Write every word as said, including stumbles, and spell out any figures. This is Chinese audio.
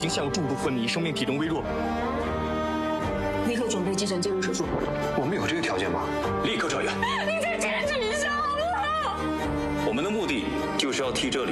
已经陷入重度昏迷，生命体征微弱， 立刻准备急诊介入手术。 我们有这个条件吗？ 立刻转院。 你再坚持一下好不好？ 我们的目的就是要替这里